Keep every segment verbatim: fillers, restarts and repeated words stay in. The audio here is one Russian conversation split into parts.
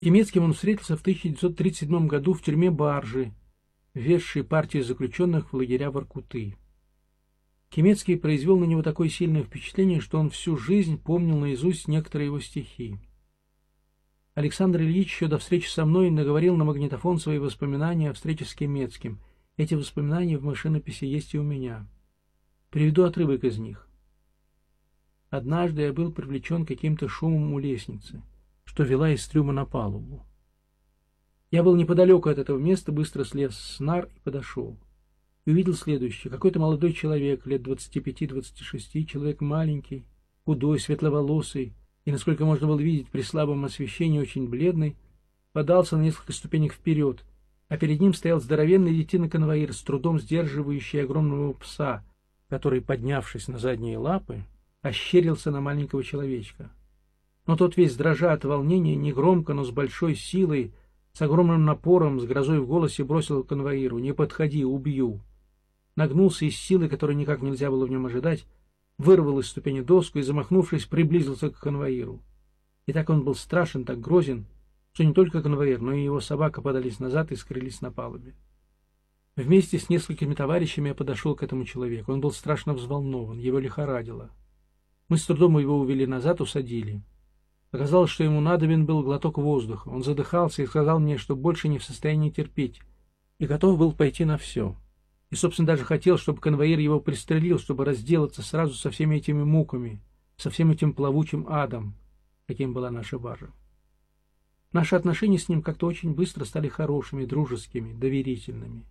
Кемецким он встретился в тысяча девятьсот тридцать седьмом году в тюрьме Баржи, ввезшей партию заключенных в лагеря Воркуты. Кемецкий произвел на него такое сильное впечатление, что он всю жизнь помнил наизусть некоторые его стихи. Александр Ильич еще до встречи со мной наговорил на магнитофон свои воспоминания о встрече с Кемецким. Эти воспоминания в машинописи есть и у меня. Приведу отрывок из них. Однажды я был привлечен каким-то шумом у лестницы, что вела из трюма на палубу. Я был неподалеку от этого места, быстро слез с нар и подошел. И увидел следующее. Какой-то молодой человек, лет двадцати пяти — двадцати шести, человек маленький, худой, светловолосый, и, насколько можно было видеть при слабом освещении, очень бледный, подался на несколько ступенек вперед, а перед ним стоял здоровенный детина-конвоир, с трудом сдерживающий огромного пса, который, поднявшись на задние лапы, ощерился на маленького человечка. Но тот, весь дрожа от волнения, негромко, но с большой силой, с огромным напором, с грозой в голосе бросил конвоиру: «Не подходи, убью!» Нагнулся и с силой, которой никак нельзя было в нем ожидать, вырвал из ступени доску и, замахнувшись, приблизился к конвоиру. И так он был страшен, так грозен, что не только конвоир, но и его собака подались назад и скрылись на палубе. Вместе с несколькими товарищами я подошел к этому человеку. Он был страшно взволнован, его лихорадило. Мы с трудом его увели назад, усадили. Оказалось, что ему надобен был глоток воздуха. Он задыхался и сказал мне, что больше не в состоянии терпеть, и готов был пойти на все. И, собственно, даже хотел, чтобы конвоир его пристрелил, чтобы разделаться сразу со всеми этими муками, со всем этим плавучим адом, каким была наша баржа. Наши отношения с ним как-то очень быстро стали хорошими, дружескими, доверительными.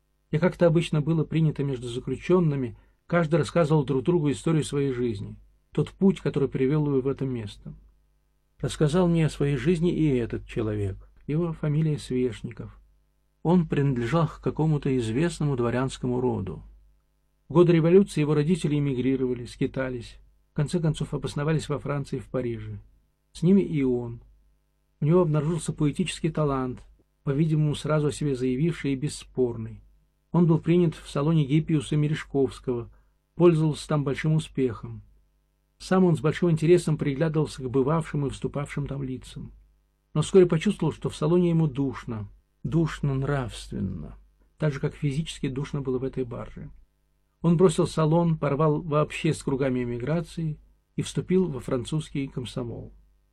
И как-то обычно было принято между заключенными, каждый рассказывал друг другу историю своей жизни, тот путь, который привел его в это место. Рассказал мне о своей жизни и этот человек, его фамилия Свешников. Он принадлежал к какому-то известному дворянскому роду. В годы революции его родители эмигрировали, скитались, в конце концов обосновались во Франции и в Париже. С ними и он. У него обнаружился поэтический талант, по-видимому, сразу о себе заявивший и бесспорный. Он был принят в салоне Гиппиуса Мережковского, пользовался там большим успехом. Сам он с большим интересом приглядывался к бывавшим и вступавшим там лицам. Но вскоре почувствовал, что в салоне ему душно, душно нравственно, так же, как физически душно было в этой барже. Он бросил салон, порвал вообще с кругами эмиграции и вступил во французский комсомол.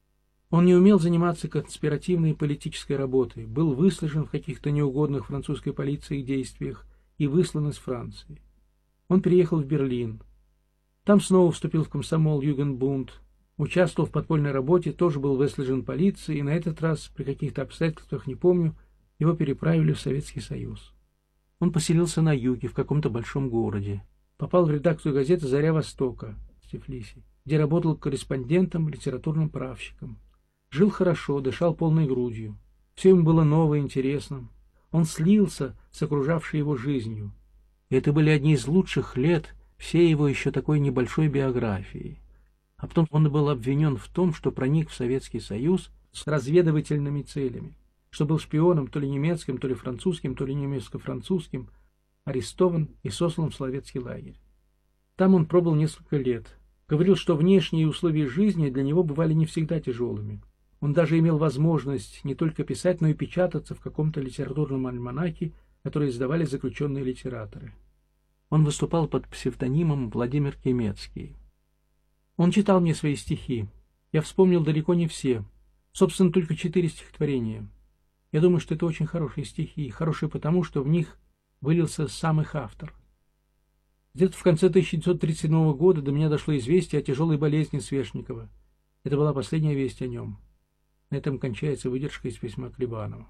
Он не умел заниматься конспиративной и политической работой, был выслежен в каких-то неугодных французской полиции действиях и выслан из Франции. Он переехал в Берлин. Там снова вступил в комсомол Югенбунд, участвовал в подпольной работе, тоже был выслежен полицией, и на этот раз, при каких-то обстоятельствах, не помню, его переправили в Советский Союз. Он поселился на юге, в каком-то большом городе. Попал в редакцию газеты «Заря Востока» в Тифлисе, где работал корреспондентом, литературным правщиком. Жил хорошо, дышал полной грудью. Все ему было ново и интересно. Он слился с окружавшей его жизнью. И это были одни из лучших лет всей его еще такой небольшой биографии. А потом он был обвинен в том, что проник в Советский Союз с разведывательными целями, что был шпионом то ли немецким, то ли французским, то ли немецко-французским, арестован и сослан в советский лагерь. Там он пробыл несколько лет. Говорил, что внешние условия жизни для него бывали не всегда тяжелыми. Он даже имел возможность не только писать, но и печататься в каком-то литературном альманахе, который издавали заключенные литераторы. Он выступал под псевдонимом Владимир Кемецкий. Он читал мне свои стихи. Я вспомнил далеко не все. Собственно, только четыре стихотворения. Я думаю, что это очень хорошие стихи. Хорошие потому, что в них вылился сам их автор. Где-то в конце тысяча девятьсот тридцать седьмого года до меня дошло известие о тяжелой болезни Свешникова. Это была последняя весть о нем. На этом кончается выдержка из письма Клебанова.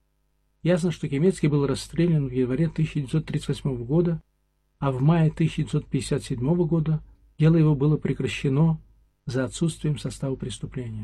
Ясно, что Кемецкий был расстрелян в январе тысяча девятьсот тридцать восьмого года, а в мае тысяча девятьсот пятьдесят седьмого года дело его было прекращено за отсутствием состава преступления.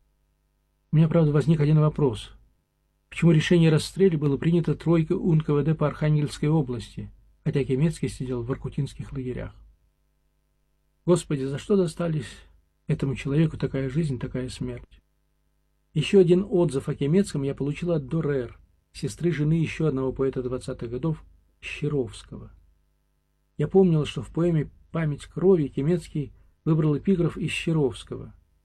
У меня, правда, возник один вопрос. Почему решение о расстреле было принято тройкой УН ка вэ дэ по Архангельской области, хотя Кемецкий сидел в воркутинских лагерях? Господи, за что достались этому человеку такая жизнь, такая смерть? Еще один отзыв о Кемецком я получил от Дорер, сестры жены еще одного поэта двадцатых годов, Щеровского. Я помнил, что в поэме «Память крови» Кемецкий выбрал эпиграф из Щеровского.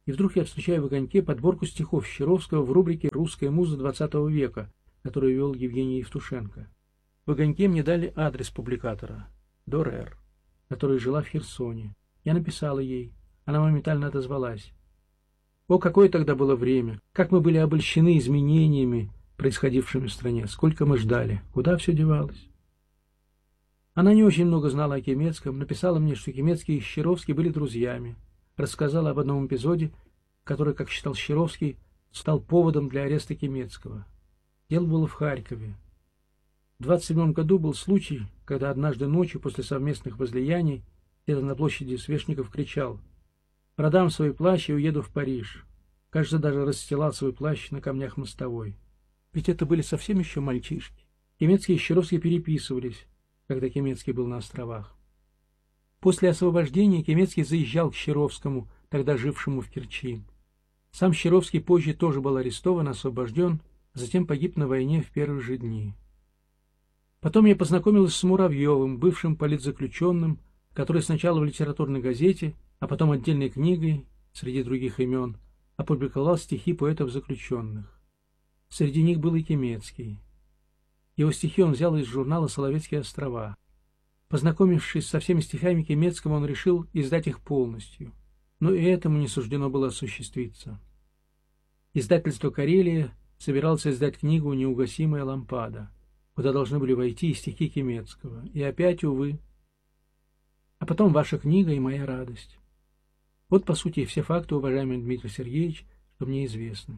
И вдруг я встречаю в огоньке подборку стихов Щеровского в рубрике «Русская муза двадцатого века», которую вел Евгений Евтушенко. В огоньке мне дали адрес публикатора – Дорер, которая жила в Херсоне. Я написала ей. Она моментально отозвалась. О, какое тогда было время! Как мы были обольщены изменениями, происходившими в стране! Сколько мы ждали! Куда все девалось? Она не очень много знала о Кемецком, написала мне, что Кемецкий и Щеровский были друзьями, рассказала об одном эпизоде, который, как считал Щеровский, стал поводом для ареста Кемецкого. Дело было в Харькове. В двадцать седьмом году был случай, когда однажды ночью после совместных возлияний где-то на площади Свешников кричал: «Продам свой плащ и уеду в Париж». Кажется, даже расстилал свой плащ на камнях мостовой. Ведь это были совсем еще мальчишки. Кемецкий и Щеровский переписывались, когда Кемецкий был на островах. После освобождения Кемецкий заезжал к Щеровскому, тогда жившему в Керчи. Сам Щеровский позже тоже был арестован, освобожден, а затем погиб на войне в первые же дни. Потом я познакомилась с Муравьевым, бывшим политзаключенным, который сначала в литературной газете, а потом отдельной книгой, среди других имен, опубликовал стихи поэтов-заключенных. Среди них был и Кемецкий. Его стихи он взял из журнала «Соловецкие острова». Познакомившись со всеми стихами Кемецкого, он решил издать их полностью. Но и этому не суждено было осуществиться. Издательство «Карелия» собиралось издать книгу «Неугасимая лампада», куда должны были войти и стихи Кемецкого. И опять, увы. А потом ваша книга и моя радость. Вот, по сути, все факты, уважаемый Дмитрий Сергеевич, что мне известны.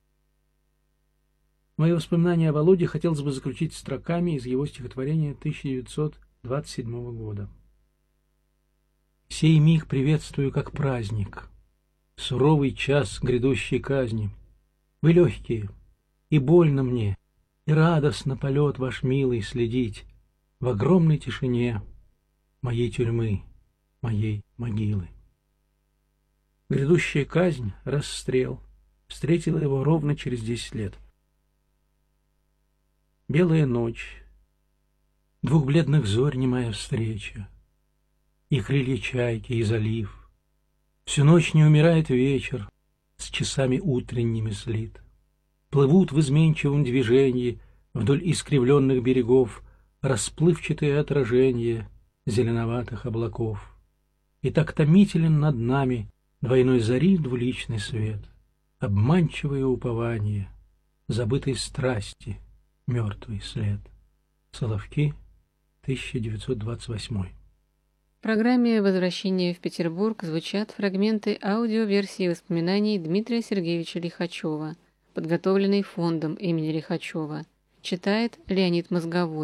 Мои воспоминания о Володе хотелось бы заключить строками из его стихотворения тысяча девятьсот двадцать седьмого года. «Сей миг приветствую как праздник, суровый час грядущей казни. Вы легкие, и больно мне, и радостно полет ваш милый следить в огромной тишине моей тюрьмы, моей могилы». Грядущая казнь, расстрел, встретила его ровно через десять лет. Белая ночь, двух бледных зорь немая встреча, и крылья чайки, и залив. Всю ночь не умирает вечер, с часами утренними слит. Плывут в изменчивом движении вдоль искривленных берегов расплывчатые отражения зеленоватых облаков. И так томителен над нами двойной зари двуличный свет, обманчивое упование, забытой страсти мертвый след. Соловки, тысяча девятьсот двадцать восьмой. В программе «Возвращение в Петербург» звучат фрагменты аудиоверсии воспоминаний Дмитрия Сергеевича Лихачева, подготовленной фондом имени Лихачева. Читает Леонид Мозговой.